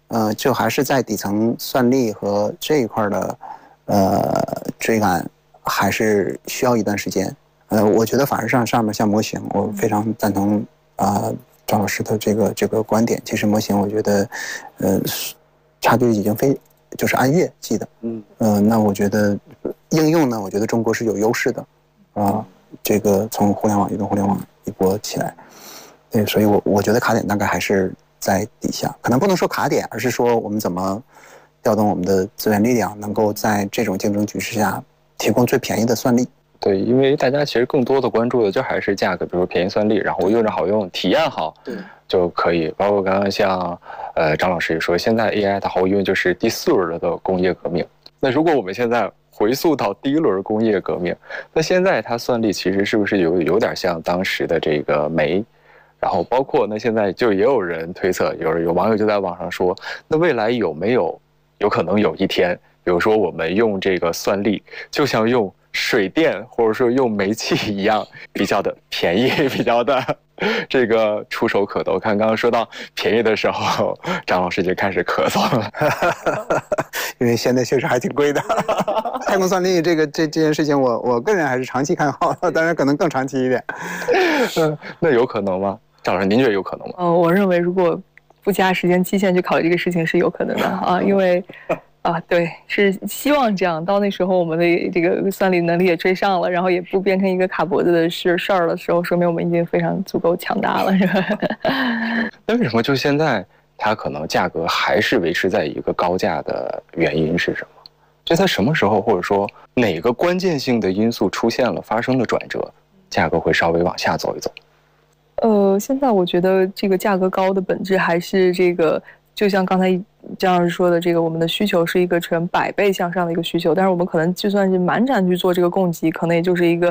就还是在底层算力和这一块的追赶，还是需要一段时间。我觉得反而上面像模型，我非常赞同赵老师的这个观点。其实模型我觉得差距已经就是按月计的。那我觉得应用呢，我觉得中国是有优势的这个从互联网、移动互联网一波起来，对，所以我觉得卡点大概还是在底下，可能不能说卡点，而是说我们怎么调动我们的资源力量，能够在这种竞争局势下提供最便宜的算力。 对，因为大家其实更多的关注的就还是价格，比如说便宜算力，然后用着好用，体验好，对，就可以。包括刚刚像张老师也说，现在 AI 它毫无疑问就是第4轮的工业革命。那如果我们现在回溯到第1轮工业革命，那现在它算力其实是不是有点像当时的这个煤？然后包括那现在就也有人推测，有网友就在网上说，那未来有可能有一天，比如说我们用这个算力，就像用水电或者说用煤气一样，比较的便宜，比较的这个触手可得。看刚刚说到便宜的时候，张老师就开始咳嗽了， 因为现在确实还挺贵的。太空算力这件事情我个人还是长期看好的，当然可能更长期一点。 那有可能吗？张老师，您觉得有可能吗？ 我认为如果不加时间期限去考虑这个事情是有可能的因为对，是希望这样。到那时候，我们的这个算力能力也追上了，然后也不变成一个卡脖子的事儿的时候，说明我们已经非常足够强大了，是吧？ 那为什么就现在它可能价格还是维持在一个高价的原因是什么？就在什么时候，或者说哪个关键性的因素出现了，发生了转折，价格会稍微往下走一走？ 现在我觉得这个价格高的本质还是这个。就像刚才张老师说的，这个我们的需求是一个成100倍向上的一个需求，但是我们可能就算是满产去做这个供给，可能也就是一个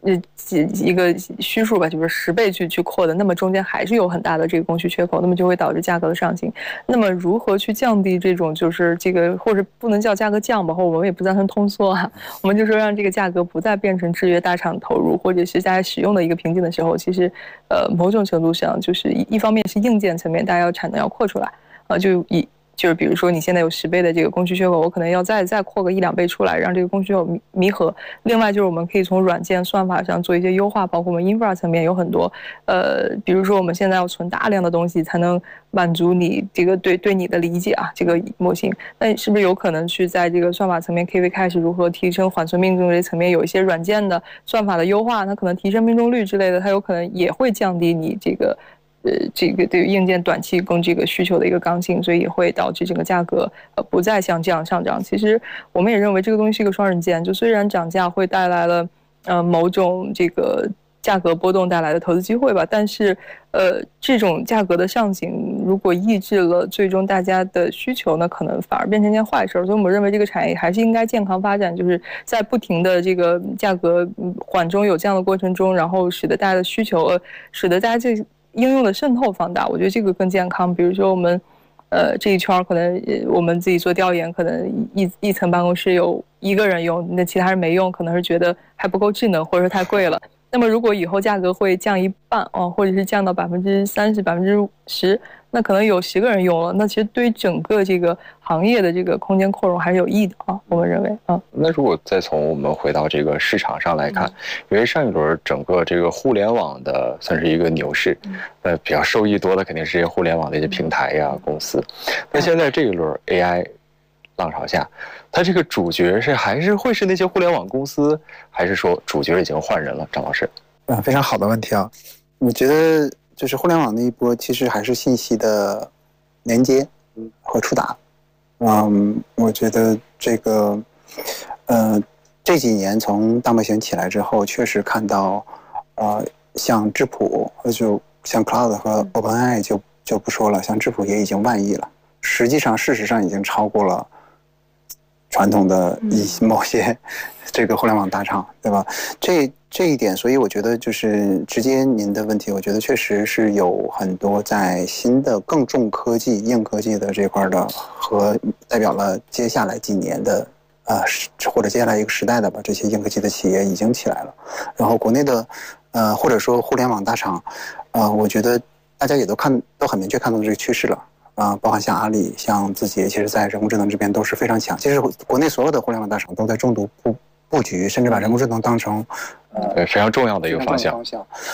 虚数吧，就是10倍去扩的，那么中间还是有很大的这个供需缺口，那么就会导致价格的上行。那么如何去降低这种就是这个，或者不能叫价格降吧，或者我们也不赞成通缩我们就说让这个价格不再变成制约大厂投入或者是大家使用的一个瓶颈的时候，其实某种程度上就是一方面是硬件层面，大家要产能要扩出来。就是比如说你现在有10倍的这个供需缺口，我可能要再扩个1、2倍出来，让这个供需有弥合。另外就是我们可以从软件算法上做一些优化，包括我们 infra 层面有很多比如说我们现在要存大量的东西才能满足你这个对你的理解这个模型。那是不是有可能去在这个算法层面 KV 开始如何提升缓存命中这层面有一些软件的算法的优化，它可能提升命中率之类的，它有可能也会降低你这个对于硬件短期供这个需求的一个刚性，所以也会导致整个价格不再像这样上涨。其实我们也认为这个东西是一个双刃剑，就虽然涨价会带来了某种这个价格波动带来的投资机会吧，但是这种价格的上行如果抑制了最终大家的需求呢，可能反而变成一件坏事。所以我们认为这个产业还是应该健康发展，就是在不停的这个价格缓中有降的过程中，然后使得大家的需求使得大家这应用的渗透放大，我觉得这个更健康。比如说我们这一圈可能我们自己做调研，可能一层办公室有1个人用，那其他人没用，可能是觉得还不够智能，或者说太贵了。那么如果以后价格会降1半或者是降到30%、10%，那可能有10个人用了，那其实对于整个这个行业的这个空间扩容还是有益的我们认为那如果再从我们回到这个市场上来看，因为上一轮整个这个互联网的算是一个牛市，比较受益多的肯定是这些互联网的一些平台呀公司。那现在这一轮 AI 浪潮下，它这个主角还是会是那些互联网公司，还是说主角已经换人了？张老师， 非常好的问题我觉得就是互联网那一波其实还是信息的连接和触达。我觉得这个这几年从大模型起来之后，确实看到像智谱就像 Cloud 和 OpenAI 就不说了，像智谱也已经10000亿了，实际上事实上已经超过了传统的某些这个互联网大厂，对吧？这一点，所以我觉得就是直接您的问题，我觉得确实是有很多在新的更重科技、硬科技的这块的，和代表了接下来几年的或者接下来一个时代的吧，这些硬科技的企业已经起来了。然后国内的或者说互联网大厂，我觉得大家也都很明确看到这个趋势了。 包含像阿里、像字节，其实在人工智能这边都是非常强。其实国内所有的互联网大厂都在重度布局，甚至把人工智能当成非常重要的一个方向。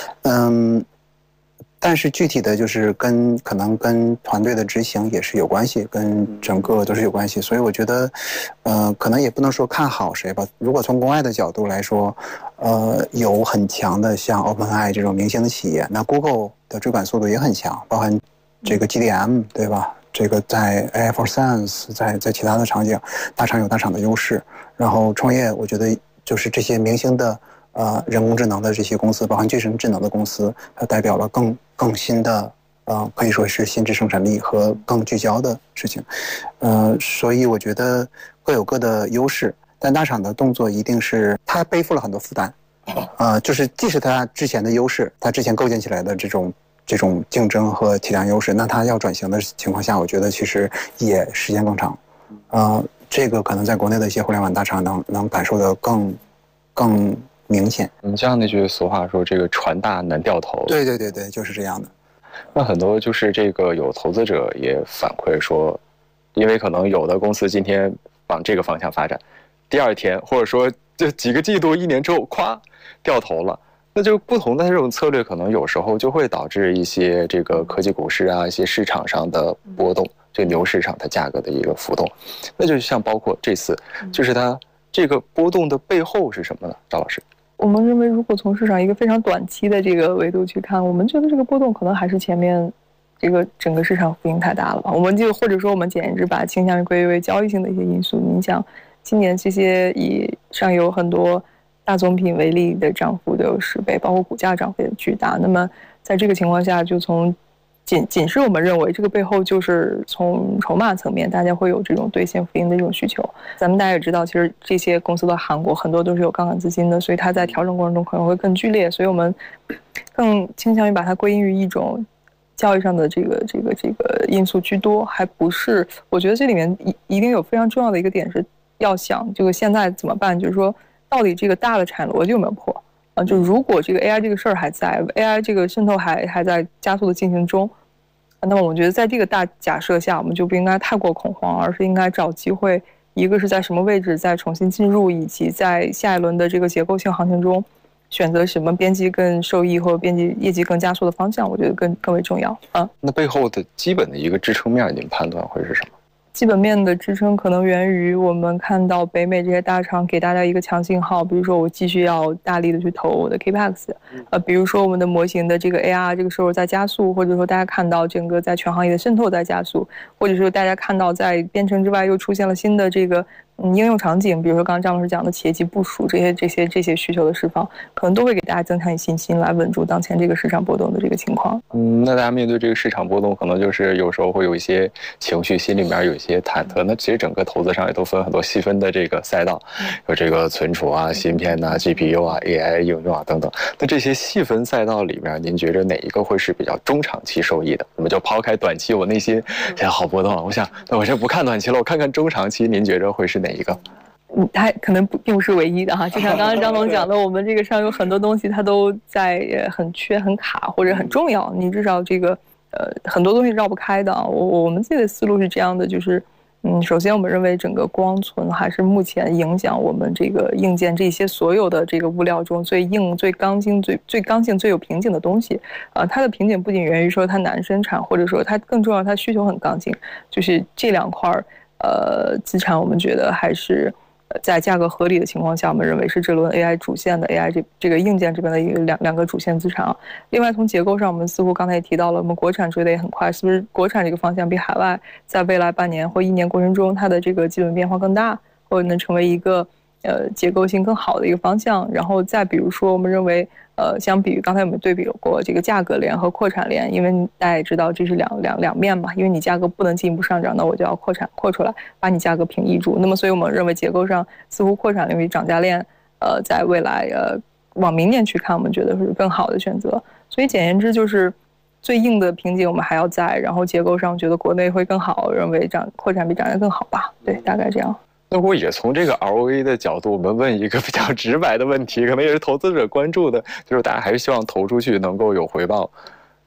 但是具体的就是可能跟团队的执行也是有关系，跟整个都是有关系。所以我觉得，可能也不能说看好谁吧。如果从国外的角度来说，有很强的像 OpenAI 这种明星的企业，那 Google 的追赶速度也很强，包含这个 GDM 对吧？这个在 AI for Science， 在其他的场景，大厂有大厂的优势。然后创业，我觉得就是这些明星的人工智能的这些公司，包含具身智能的公司，它代表了更新的可以说是心智生产力和更聚焦的事情。所以我觉得各有各的优势，但大厂的动作一定是它背负了很多负担。就是即使它之前的优势，它之前构建起来的这种竞争和体量优势，那它要转型的情况下，我觉得其实也时间更长。这个可能在国内的一些互联网大厂能感受的更明显。 像那句俗话说，这个船大难掉头。 对，就是这样的。 那很多就是这个有投资者也反馈说，因为可能有的公司今天往这个方向发展，第二天或者说这几个季度、1年之后，咵掉头了。那就不同的这种策略，可能有时候就会导致一些这个科技股市啊，一些市场上的波动，这个牛市场它价格的一个浮动。那就像包括这次，就是它这个波动的背后是什么呢？赵老师？ 我们认为，如果从市场一个非常短期的这个维度去看，我们觉得这个波动可能还是前面这个整个市场浮盈太大了吧。我们就或者说我们简言之把倾向于归为交易性的一些因素。你想，今年这些以上游很多大宗品为例的涨幅都有10倍，包括股价涨幅也巨大。那么在这个情况下，就从仅是我们认为这个背后就是从筹码层面，大家会有这种兑现浮盈的这种需求。咱们大家也知道，其实这些公司的韩国很多都是有杠杆资金的，所以它在调整过程中可能会更剧烈。所以我们更倾向于把它归因于一种交易上的这个因素居多，还不是。我觉得这里面一定有非常重要的一个点是要想这个现在怎么办，就是说到底这个大的产业逻辑有没有破啊？就如果这个 AI 这个事儿还在 ，AI 这个渗透还在加速的进行中。那么我觉得在这个大假设下，我们就不应该太过恐慌，而是应该找机会，一个是在什么位置再重新进入，以及在下一轮的这个结构性行情中选择什么边际更受益或边际业绩更加速的方向，我觉得更为重要啊。 那背后的基本的一个支撑面，您判断会是什么？ 基本面的支撑可能源于我们看到北美这些大厂给大家一个强信号，比如说我继续要大力的去投我的 Capex，比如说我们的模型的这个 AR 这个收入在加速，或者说大家看到整个在全行业的渗透在加速，或者说大家看到在编程之外又出现了新的这个应用场景，比如说刚刚张老师讲的企业级部署这些需求的释放，可能都会给大家增强信心，来稳住当前这个市场波动的这个情况。 那大家面对这个市场波动，可能就是有时候会有一些情绪，心里面有一些忐忑。那其实整个投资上也都分很多细分的这个赛道，有这个存储啊、芯片啊、GPU 啊、AI 应用啊等等。那这些细分赛道里面，您觉得哪一个会是比较中长期受益的？那么就抛开短期，我内心现在好波动啊，我想，那我这不看短期了，我看看中长期，您觉得会是哪一个？ 它可能并不是唯一的哈，就像刚刚张总讲的，我们这个上有很多东西它都在很缺、很卡或者很重要，你至少这个很多东西绕不开的。我们自己的思路是这样的，就是首先我们认为整个光存还是目前影响我们这个硬件这些所有的这个物料中最硬、最刚性、最刚性、最有瓶颈的东西。它的瓶颈不仅源于说它难生产，或者说它更重要，它需求很刚性，就是这2块资产，我们觉得还是。在价格合理的情况下，我们认为是这轮 AI 主线的 AI 这个硬件这边的一个两个主线资产。另外，从结构上，我们似乎刚才也提到了，我们国产追得也很快，是不是国产这个方向比海外在未来半年或1年过程中，它的这个基本变化更大，或者能成为一个结构性更好的一个方向？然后再比如说，我们认为相比于刚才我们对比过这个价格链和扩产链，因为大家也知道这是两面嘛，因为你价格不能进一步上涨，那我就要扩出来，把你价格平抑住。那么所以我们认为结构上似乎扩产链与涨价链在未来往明年去看，我们觉得是更好的选择。所以简言之就是最硬的瓶颈我们还要在，然后结构上觉得国内会更好，认为扩产比涨价更好吧。对，大概这样。 那我也从这个 ROE 的角度，我们问一个比较直白的问题，可能也是投资者关注的，就是大家还是希望投出去能够有回报。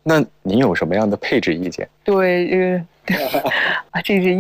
那您有什么样的配置意见？ 对，啊，这是